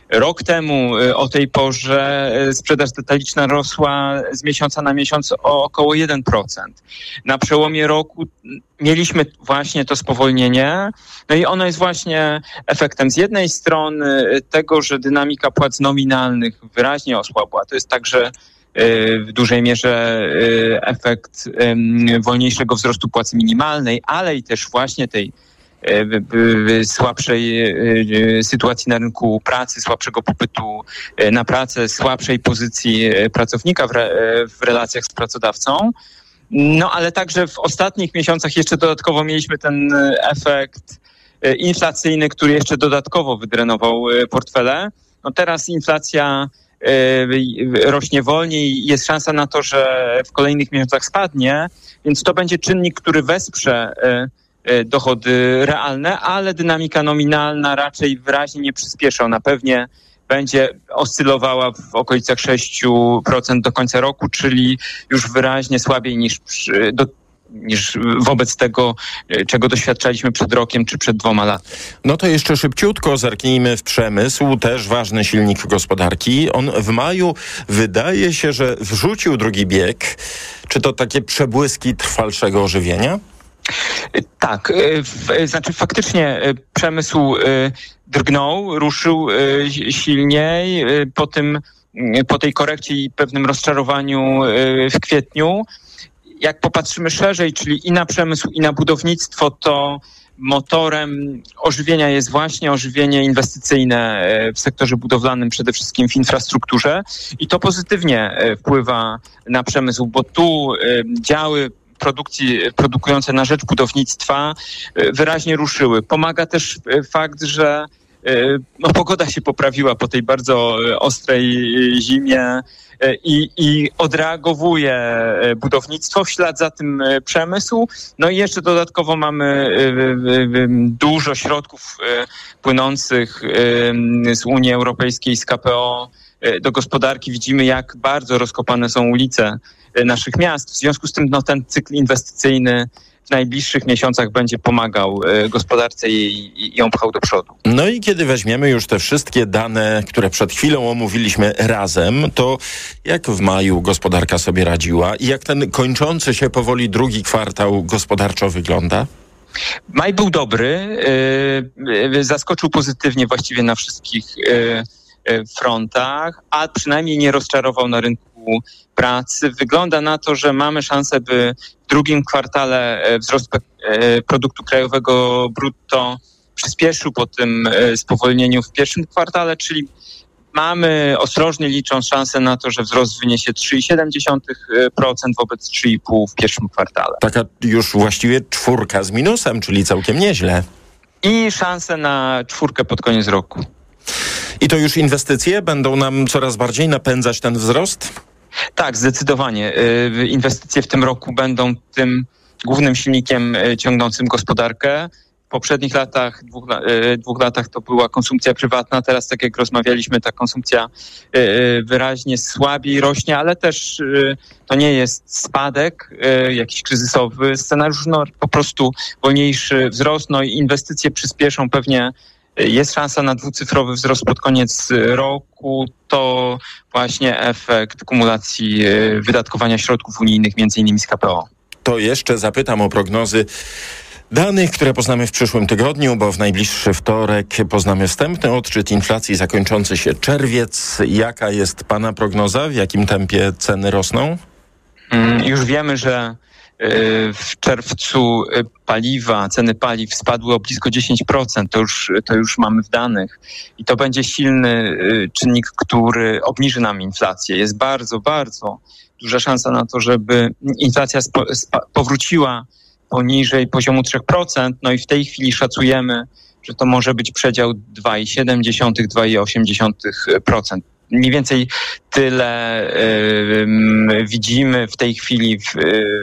Rok temu o tej porze sprzedaż detaliczna rosła z miesiąca na miesiąc o około jeden procent. Na przełomie roku mieliśmy właśnie to spowolnienie, no i ono jest właśnie efektem z jednej strony tego, że dynamika płac nominalnych wyraźnie osłabła. To jest także w dużej mierze efekt wolniejszego wzrostu płacy minimalnej, ale i też właśnie tej słabszej sytuacji na rynku pracy, słabszego popytu na pracę, słabszej pozycji pracownika w, re, w relacjach z pracodawcą. No ale także w ostatnich miesiącach jeszcze dodatkowo mieliśmy ten efekt inflacyjny, który jeszcze dodatkowo wydrenował portfele. No teraz inflacja rośnie wolniej, jest szansa na to, że w kolejnych miesiącach spadnie, więc to będzie czynnik, który wesprze dochody realne, ale dynamika nominalna raczej wyraźnie nie przyspieszy. Ona pewnie będzie oscylowała w okolicach sześć procent do końca roku, czyli już wyraźnie słabiej niż, przy, do, niż wobec tego, czego doświadczaliśmy przed rokiem czy przed dwoma laty. No to jeszcze szybciutko zerknijmy w przemysł, też ważny silnik gospodarki. On w maju wydaje się, że wrzucił drugi bieg. Czy to takie przebłyski trwalszego ożywienia? Tak, w, znaczy faktycznie przemysł drgnął, ruszył silniej po tym, po tej korekcie i pewnym rozczarowaniu w kwietniu. Jak popatrzymy szerzej, czyli i na przemysł, i na budownictwo, to motorem ożywienia jest właśnie ożywienie inwestycyjne w sektorze budowlanym, przede wszystkim w infrastrukturze i to pozytywnie wpływa na przemysł, bo tu działy produkcji produkujące na rzecz budownictwa wyraźnie ruszyły. Pomaga też fakt, że no, pogoda się poprawiła po tej bardzo ostrej zimie i, i odreagowuje budownictwo, w ślad za tym przemysł. No i jeszcze dodatkowo mamy dużo środków płynących z Unii Europejskiej, z K P O do gospodarki. Widzimy, jak bardzo rozkopane są ulice naszych miast. W związku z tym no, ten cykl inwestycyjny w najbliższych miesiącach będzie pomagał gospodarce i ją pchał do przodu. No i kiedy weźmiemy już te wszystkie dane, które przed chwilą omówiliśmy razem, to jak w maju gospodarka sobie radziła i jak ten kończący się powoli drugi kwartał gospodarczo wygląda? Maj był dobry, zaskoczył pozytywnie właściwie na wszystkich frontach, a przynajmniej nie rozczarował na rynku pracy. Wygląda na to, że mamy szansę, by w drugim kwartale wzrost produktu krajowego brutto przyspieszył po tym spowolnieniu w pierwszym kwartale, czyli mamy ostrożnie licząc szansę na to, że wzrost wyniesie trzy przecinek siedem procent wobec trzy przecinek pięć procent w pierwszym kwartale. Taka już właściwie czwórka z minusem, czyli całkiem nieźle. I szanse na czwórkę pod koniec roku. I to już inwestycje będą nam coraz bardziej napędzać ten wzrost? Tak, zdecydowanie. Inwestycje w tym roku będą tym głównym silnikiem ciągnącym gospodarkę. W poprzednich latach, dwóch, dwóch latach to była konsumpcja prywatna. Teraz, tak jak rozmawialiśmy, ta konsumpcja wyraźnie słabiej rośnie, ale też to nie jest spadek jakiś kryzysowy scenariusz, no po prostu wolniejszy wzrost, no i inwestycje przyspieszą pewnie. Jest szansa na dwucyfrowy wzrost pod koniec roku. To właśnie efekt kumulacji wydatkowania środków unijnych, między innymi z K P O. To jeszcze zapytam o prognozy danych, które poznamy w przyszłym tygodniu, bo w najbliższy wtorek poznamy wstępny odczyt inflacji zakończący się czerwiec. Jaka jest pana prognoza? W jakim tempie ceny rosną? Już wiemy, że w czerwcu paliwa, ceny paliw spadły o blisko dziesięć procent. To już, to już mamy w danych. I to będzie silny czynnik, który obniży nam inflację. Jest bardzo, bardzo duża szansa na to, żeby inflacja spo, spa, powróciła poniżej poziomu trzy procent. No i w tej chwili szacujemy, że to może być przedział dwa przecinek siedem do dwa przecinek osiem procent. Mniej więcej tyle y, widzimy w tej chwili w, y,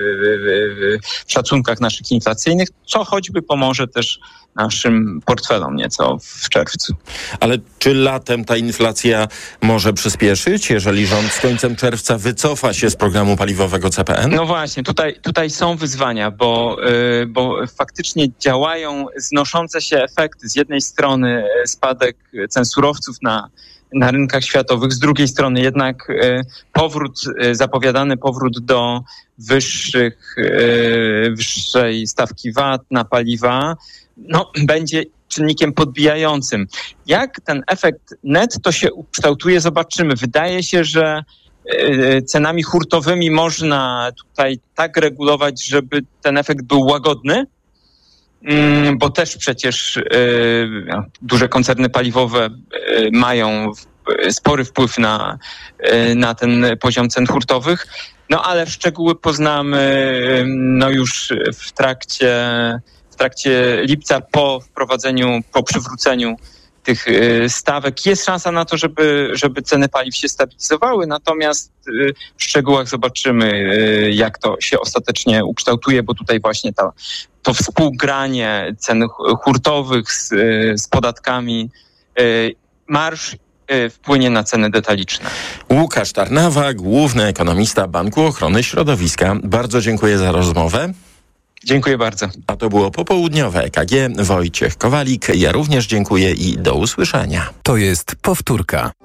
y, w szacunkach naszych inflacyjnych, co choćby pomoże też naszym portfelom nieco w czerwcu. Ale czy latem ta inflacja może przyspieszyć, jeżeli rząd z końcem czerwca wycofa się z programu paliwowego C P N? No właśnie, tutaj, tutaj są wyzwania, bo, y, bo faktycznie działają znoszące się efekty. Z jednej strony spadek cen surowców na na rynkach światowych. Z drugiej strony jednak powrót, zapowiadany powrót do wyższych, wyższej stawki V A T na paliwa, no, będzie czynnikiem podbijającym. Jak ten efekt netto się ukształtuje, zobaczymy. Wydaje się, że cenami hurtowymi można tutaj tak regulować, żeby ten efekt był łagodny, bo też przecież duże koncerny paliwowe mają spory wpływ na, na ten poziom cen hurtowych. No ale szczegóły poznamy no już w trakcie, w trakcie lipca po wprowadzeniu, po przywróceniu tych stawek. Jest szansa na to, żeby, żeby ceny paliw się stabilizowały, natomiast w szczegółach zobaczymy, jak to się ostatecznie ukształtuje, bo tutaj właśnie ta, to współgranie cen hurtowych z, z podatkami, marż wpłynie na ceny detaliczne. Łukasz Tarnawa, główny ekonomista Banku Ochrony Środowiska. Bardzo dziękuję za rozmowę. Dziękuję bardzo. A to było popołudniowe E K G. Wojciech Kowalik. Ja również dziękuję i do usłyszenia. To jest powtórka.